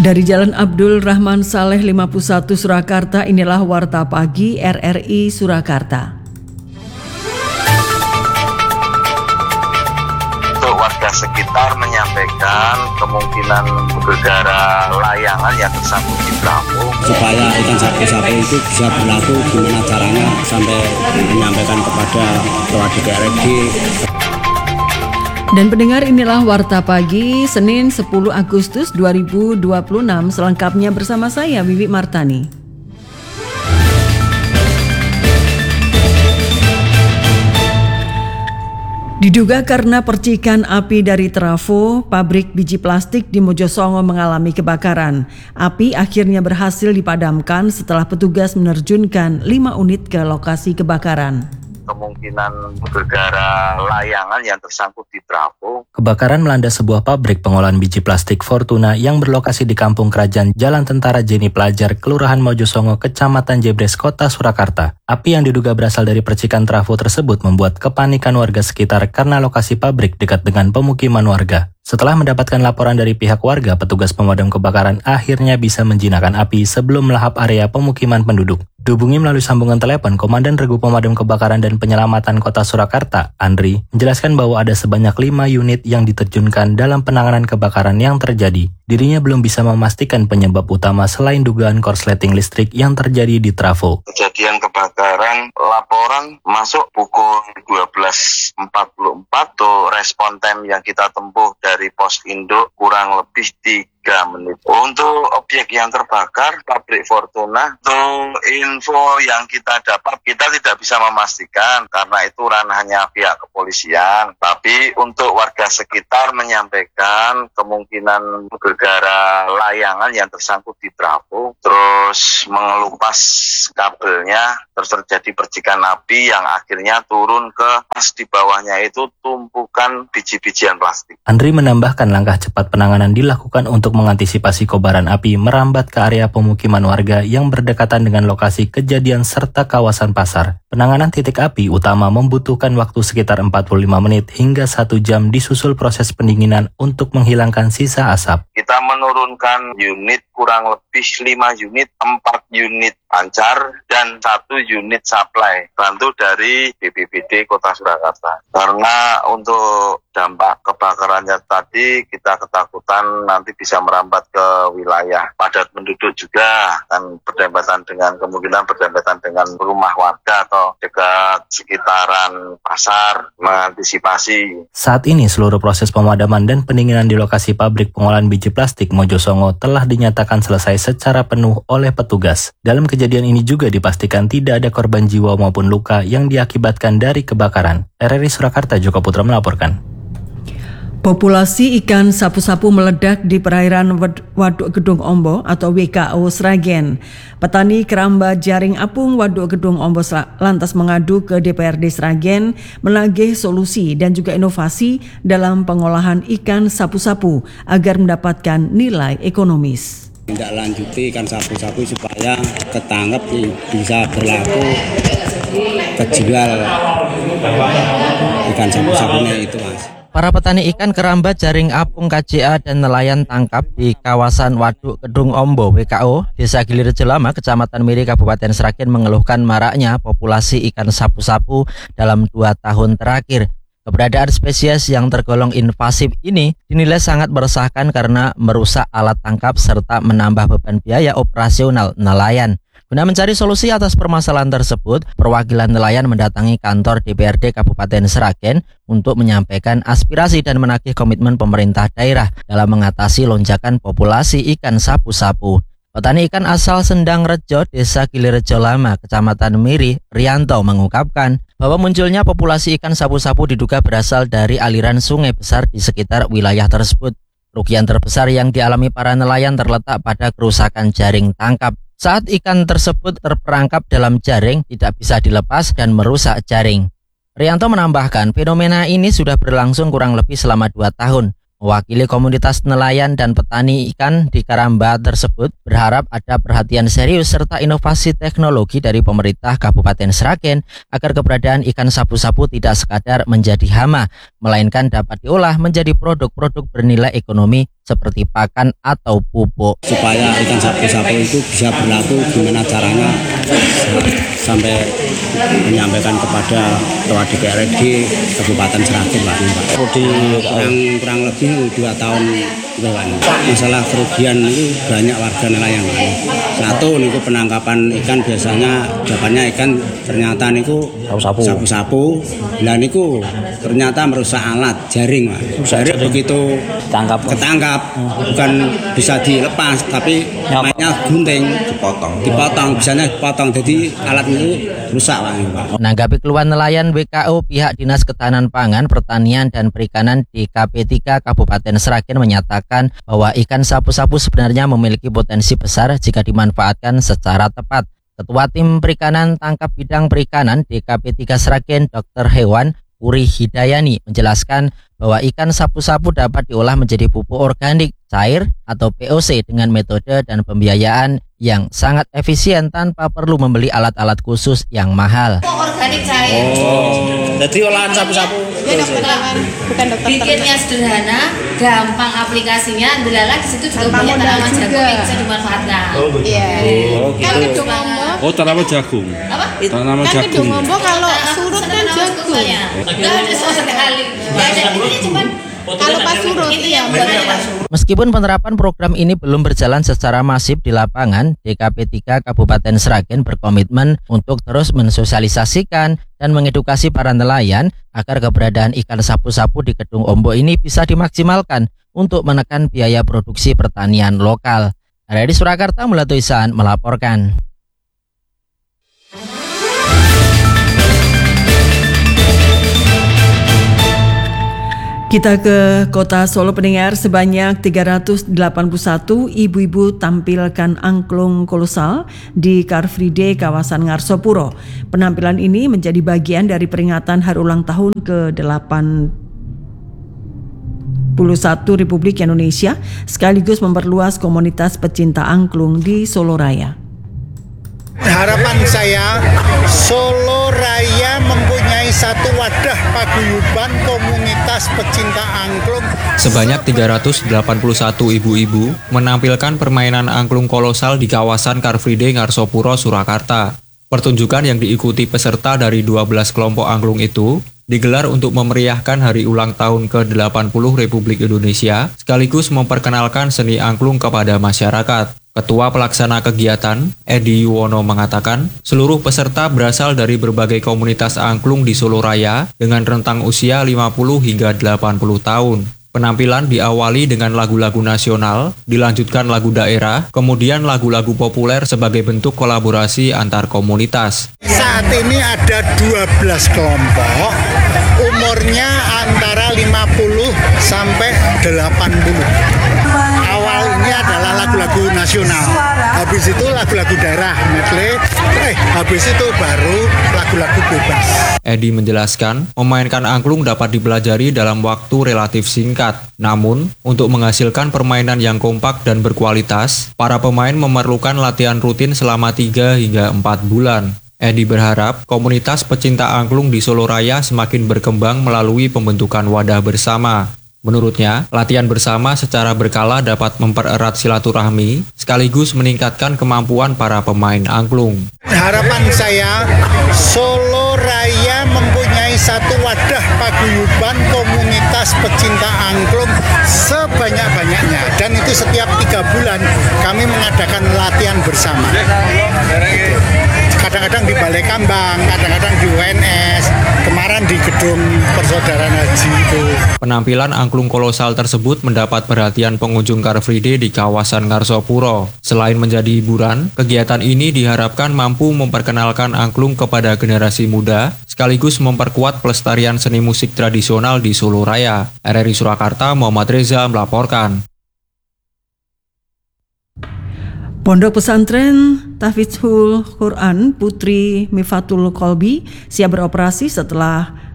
Dari Jalan Abdul Rahman Saleh 51 Surakarta, inilah Warta Pagi RRI Surakarta. Untuk warga sekitar menyampaikan kemungkinan bergara layangan yang tersangkut di pelampung. Supaya ikan sapu-sapu itu bisa berlaku, gimana caranya sampai menyampaikan kepada ketua DPRD. Dan pendengar, inilah Warta Pagi Senin 10 Agustus 2026, selengkapnya bersama saya Wiwi Martani. Diduga karena percikan api dari trafo, pabrik biji plastik di Mojosongo mengalami kebakaran. Api akhirnya berhasil dipadamkan setelah petugas menerjunkan 5 unit ke lokasi kebakaran. Kemungkinan bergara layangan yang tersangkut di trafo. Kebakaran melanda sebuah pabrik pengolahan biji plastik Fortuna yang berlokasi di Kampung Kerajaan Jalan Tentara Jeni Pelajar, Kelurahan Mojosongo, Kecamatan Jebres, Kota Surakarta. Api yang diduga berasal dari percikan trafo tersebut membuat kepanikan warga sekitar karena lokasi pabrik dekat dengan pemukiman warga. Setelah mendapatkan laporan dari pihak warga, petugas pemadam kebakaran akhirnya bisa menjinakkan api sebelum melahap area pemukiman penduduk. Dihubungi melalui sambungan telepon, Komandan Regu Pemadam Kebakaran dan Penyelamatan Kota Surakarta, Andri, menjelaskan bahwa ada sebanyak 5 unit yang diterjunkan dalam penanganan kebakaran yang terjadi. Dirinya belum bisa memastikan penyebab utama selain dugaan korsleting listrik yang terjadi di trafo. Kejadian kebakaran, laporan masuk pukul 12.44 tuh respon time yang kita tempuh dari pos induk kurang lebih 3 menit. Untuk objek yang terbakar, pabrik Fortuna, untuk info yang kita dapat, kita tidak bisa memastikan karena itu ranahnya pihak kepolisian. Tapi untuk warga sekitar menyampaikan kemungkinan bergara layangan yang tersangkut di trafo, terus mengelupas kabelnya, terus terjadi percikan api yang akhirnya turun ke pas di bawahnya itu tumpukan biji-bijian plastik. Andri menambahkan langkah cepat penanganan dilakukan untuk mengantisipasi kobaran api merambat ke area pemukiman warga yang berdekatan dengan lokasi kejadian serta kawasan pasar. Penanganan titik api utama membutuhkan waktu sekitar 45 menit hingga 1 jam disusul proses pendinginan untuk menghilangkan sisa asap. Kita menurunkan unit kurang lebih 5 unit, 4 unit pancar dan 1 unit supply bantu dari BPBD Kota Surakarta. Karena untuk dampak kebakarannya tadi kita ketakutan nanti bisa merambat ke wilayah padat penduduk juga, kan kemungkinan berdempatan dengan rumah warga atau dekat sekitaran pasar, mengantisipasi. Saat ini seluruh proses pemadaman dan pendinginan di lokasi pabrik pengolahan biji plastik Mojosongo telah dinyatakan selesai secara penuh oleh petugas. Dalam kejadian ini juga dipastikan tidak ada korban jiwa maupun luka yang diakibatkan dari kebakaran. RRI Surakarta, Joko Putra melaporkan. Populasi ikan sapu-sapu meledak di perairan Waduk Gedung Ombo atau WKO Sragen. Petani keramba jaring apung Waduk Gedung Ombo lantas mengadu ke DPRD Sragen menagih solusi dan juga inovasi dalam pengolahan ikan sapu-sapu agar mendapatkan nilai ekonomis. Tidak lanjuti ikan sapu-sapu supaya ketangkep bisa berlaku kejual ikan sapu-sapunya itu, Mas. Para petani ikan keramba jaring apung KJA dan nelayan tangkap di kawasan Waduk Gedung Ombo WKO, Desa Gilirejo Lama, Kecamatan Miri, Kabupaten Sragen mengeluhkan maraknya populasi ikan sapu-sapu dalam 2 tahun terakhir. Keberadaan spesies yang tergolong invasif ini dinilai sangat meresahkan karena merusak alat tangkap serta menambah beban biaya operasional nelayan. Guna mencari solusi atas permasalahan tersebut, perwakilan nelayan mendatangi kantor DPRD Kabupaten Sragen untuk menyampaikan aspirasi dan menagih komitmen pemerintah daerah dalam mengatasi lonjakan populasi ikan sapu-sapu. Petani ikan asal Sendang Rejo, Desa Gilirejo Lama, Kecamatan Miri, Rianto mengungkapkan bahwa munculnya populasi ikan sapu-sapu diduga berasal dari aliran sungai besar di sekitar wilayah tersebut. Kerugian terbesar yang dialami para nelayan terletak pada kerusakan jaring tangkap. Saat ikan tersebut terperangkap dalam jaring, tidak bisa dilepas dan merusak jaring. Rianto menambahkan, fenomena ini sudah berlangsung kurang lebih selama 2 tahun. Mewakili komunitas nelayan dan petani ikan di Karamba tersebut berharap ada perhatian serius serta inovasi teknologi dari pemerintah Kabupaten Sragen agar keberadaan ikan sapu-sapu tidak sekadar menjadi hama, melainkan dapat diolah menjadi produk-produk bernilai ekonomi seperti pakan atau pupuk. Supaya ikan sapu-sapu itu bisa berlaku, gimana caranya sampai menyampaikan kepada Ketua DPRD Kabupaten Sragen, Pak. Kurang lebih 2 tahun Pak. Masalah kerugian itu banyak warga nelayan, Pak. Satu niku penangkapan ikan biasanya jawabannya ikan ternyata niku sapu-sapu. Lah niku ternyata merusak alat jaring, Pak. Jaring begitu ketangkap bukan bisa dilepas tapi mainnya gunting dipotong bisanya dipotong jadi alat itu rusak, Pak. Menanggapi keluhan nelayan WKO, pihak Dinas Ketahanan Pangan, Pertanian dan Perikanan DKP 3 Kabupaten Sragen menyatakan bahwa ikan sapu-sapu sebenarnya memiliki potensi besar jika dimanfaatkan secara tepat. Ketua Tim Perikanan Tangkap Bidang Perikanan DKP 3 Sragen, Dr. Hewan Puri Hidayani menjelaskan bahwa ikan sapu-sapu dapat diolah menjadi pupuk organik cair atau POC dengan metode dan pembiayaan yang sangat efisien tanpa perlu membeli alat-alat khusus yang mahal. Organik cair. Jadi olahan sapu-sapu. Bukan dokter. Bikinnya sederhana, gampang aplikasinya. Delala di situ juga punya tanaman jagung yang bisa dimanfaatkan. Iya. Kan gedung ombo. Tanaman jagung. Apa? Tanaman kan jagung. gedung ombo kalau surut kan jagung. Enggak ada sama sekali. Ini cuma kalau pas surut iya. Meskipun penerapan program ini belum berjalan secara masif di lapangan, DKP 3 Kabupaten Sragen berkomitmen untuk terus mensosialisasikan dan mengedukasi para nelayan agar keberadaan ikan sapu-sapu di Kedung Ombo ini bisa dimaksimalkan untuk menekan biaya produksi pertanian lokal. Dari Surakarta, Mulatu Ihsan melaporkan. Kita ke Kota Solo, pendengar. Sebanyak 381 ibu-ibu tampilkan angklung kolosal di Car Free Day kawasan Ngarsopuro. Penampilan ini menjadi bagian dari peringatan hari ulang tahun ke-81 Republik Indonesia, sekaligus memperluas komunitas pecinta angklung di Solo Raya. Harapan saya, Solo Raya mempunyai satu wadah paguyuban komunitas pecinta angklung. Sebanyak 381 ibu-ibu menampilkan permainan angklung kolosal di kawasan Car Free Day Ngarsopuro, Surakarta. Pertunjukan yang diikuti peserta dari 12 kelompok angklung itu digelar untuk memeriahkan hari ulang tahun ke-80 Republik Indonesia, sekaligus memperkenalkan seni angklung kepada masyarakat. Ketua Pelaksana Kegiatan, Edi Yuwono, mengatakan, seluruh peserta berasal dari berbagai komunitas angklung di Solo Raya dengan rentang usia 50 hingga 80 tahun. Penampilan diawali dengan lagu-lagu nasional, dilanjutkan lagu daerah, kemudian lagu-lagu populer sebagai bentuk kolaborasi antar komunitas. Saat ini ada 12 kelompok, umurnya antara 50 sampai 80. Awal ini adalah lagu-lagu nasional, habis itu lagu-lagu daerah, medley, habis itu baru lagu-lagu bebas. Edi menjelaskan, memainkan angklung dapat dipelajari dalam waktu relatif singkat. Namun, untuk menghasilkan permainan yang kompak dan berkualitas, para pemain memerlukan latihan rutin selama 3 hingga 4 bulan. Edi berharap komunitas pecinta angklung di Solo Raya semakin berkembang melalui pembentukan wadah bersama. Menurutnya, latihan bersama secara berkala dapat mempererat silaturahmi, sekaligus meningkatkan kemampuan para pemain angklung. Harapan saya, Solo Raya mempunyai satu wadah paguyuban komunitas pecinta angklung sebanyak-banyaknya. Dan itu setiap 3 bulan kami mengadakan latihan bersama. Kadang-kadang di Balai Kambang, kadang-kadang di UNS, kemarin di Gedung Persaudaraan Haji itu. Penampilan angklung kolosal tersebut mendapat perhatian pengunjung Car Free Day di kawasan Ngarsopuro. Selain menjadi hiburan, kegiatan ini diharapkan mampu memperkenalkan angklung kepada generasi muda, sekaligus memperkuat pelestarian seni musik tradisional di Solo Raya. RRI Surakarta, Muhammad Reza melaporkan. Pondok Pesantren Tahfidzul Quran Putri Mifatul Kolbi siap beroperasi setelah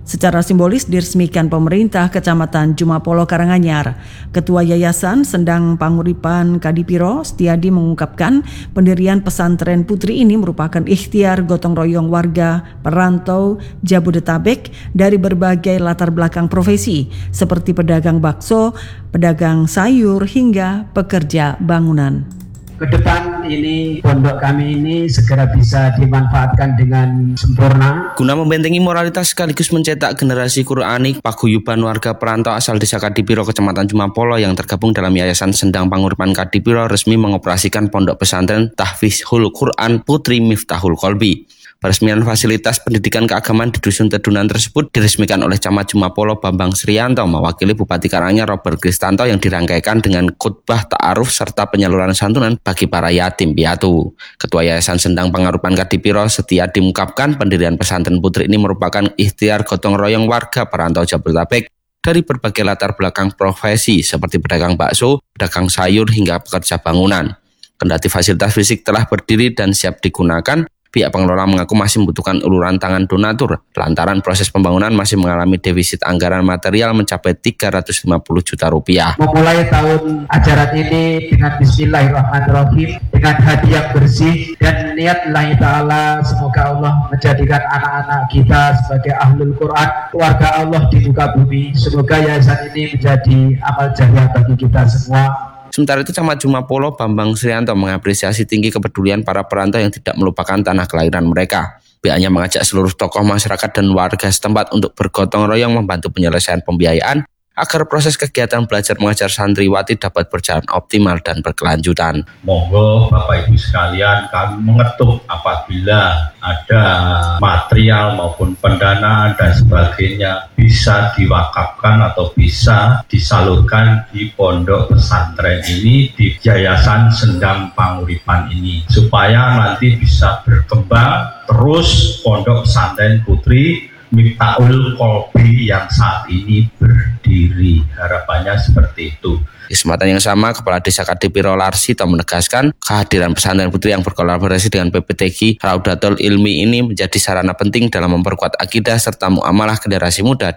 secara simbolis diresmikan pemerintah Kecamatan Jumapolo Karanganyar. Ketua Yayasan Sendang Panguripan Kadipiro, Setiadi, mengungkapkan pendirian pesantren putri ini merupakan ikhtiar gotong royong warga perantau Jabodetabek dari berbagai latar belakang profesi seperti pedagang bakso, pedagang sayur hingga pekerja bangunan. Ke depan ini pondok kami ini segera bisa dimanfaatkan dengan sempurna. Guna membentengi moralitas sekaligus mencetak generasi Qur'anik, paguyuban warga perantau asal Desa Kadipiro, Kecamatan Jumapolo yang tergabung dalam Yayasan Sendang Panguripan Kadipiro resmi mengoperasikan pondok pesantren Tahfizul Quran Putri Miftahul Kolbi. Peresmian fasilitas pendidikan keagamaan di Dusun Tedunan tersebut diresmikan oleh Camat Jumapolo Bambang Srianto mewakili Bupati Karanganyar Robert Kristanto yang dirangkaikan dengan khutbah ta'aruf serta penyaluran santunan bagi para yatim piatu. Ketua Yayasan Sendang Panguripan Kadipiro Setiadi mengungkapkan pendirian pesantren putri ini merupakan ikhtiar gotong royong warga perantau Jabodetabek dari berbagai latar belakang profesi seperti pedagang bakso, pedagang sayur hingga pekerja bangunan. Kendati fasilitas fisik telah berdiri dan siap digunakan, pihak pengelola mengaku masih membutuhkan uluran tangan donatur lantaran proses pembangunan masih mengalami defisit anggaran material mencapai 350 juta rupiah. Memulai tahun ajaran ini dengan bismillahirrahmanirrahim, dengan hati yang bersih dan niat lillahi ta'ala, semoga Allah menjadikan anak-anak kita sebagai ahlul Quran, keluarga Allah di muka bumi. Semoga yayasan ini menjadi amal jariah bagi kita semua. Sementara itu, Camat Jumapolo Bambang Srianto mengapresiasi tinggi kepedulian para perantau yang tidak melupakan tanah kelahiran mereka. Pihaknya mengajak seluruh tokoh masyarakat dan warga setempat untuk bergotong royong membantu penyelesaian pembiayaan agar proses kegiatan belajar mengajar santriwati dapat berjalan optimal dan berkelanjutan. Monggo Bapak Ibu sekalian, kami mengetuk apabila ada material maupun pendanaan dan sebagainya bisa diwakafkan atau bisa disalurkan di pondok pesantren ini, di Yayasan Sendang Panguripan ini, supaya nanti bisa berkembang terus pondok pesantren putri Miftahul Kolbi yang saat ini berdiri. Harapannya seperti itu. Di kesempatan yang sama, Kepala Desa Kadipiro Larsito menegaskan kehadiran pesantren putri yang berkolaborasi dengan PPTG Raudatul Ilmi ini menjadi sarana penting dalam memperkuat akidah serta muamalah generasi muda